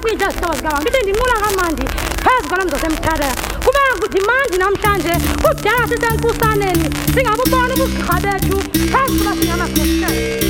kwinja sitawazigaba ngithi ndinqula kamandi phezu kwalo mzosemthatha kuba kuthi mandi namhlanje kudala sisenkusaneni singabubona ubugqirha bethu phezu kuba singamakhosi